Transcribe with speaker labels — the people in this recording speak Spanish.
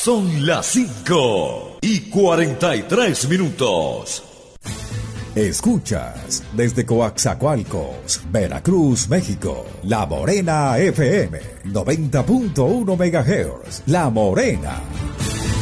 Speaker 1: Son las 5:43.
Speaker 2: Escuchas desde Coaxacualcos, Veracruz, México, La Morena FM, 90.1 MHz. La Morena.